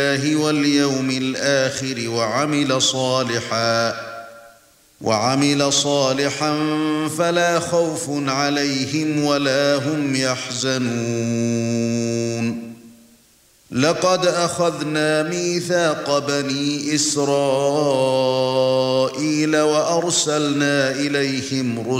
واليوم الآخر وعمل صالحا فلا خوف عليهم ولا هم يحزنون لقد أخذنا ميثاق بني إسرائيل وأرسلنا إليهم